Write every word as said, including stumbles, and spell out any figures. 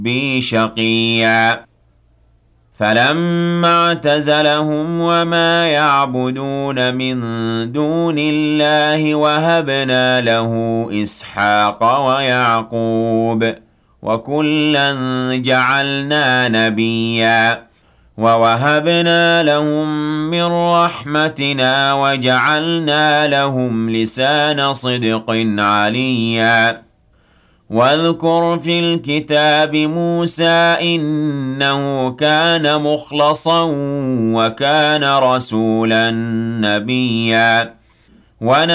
بِي شَقِيًّا فَلَمَّا اعْتَزَلَهُمْ وَمَا يَعْبُدُونَ مِن دُونِ اللَّهِ وَهَبْنَا لَهُ إِسْحَاقَ وَيَعْقُوبَ وَكُلًّا جَعَلْنَا نَبِيًّا وَوَهَبْنَا لَهُم مِّن رَّحْمَتِنَا وَجَعَلْنَا لَهُمْ لِسَانَ صِدْقٍ عَلِيًّا وَاذْكُرْ فِي الْكِتَابِ مُوسَىٰ ۚ إِنَّهُ كَانَ مُخْلَصًا وَكَانَ رَسُولًا نَّبِيًّا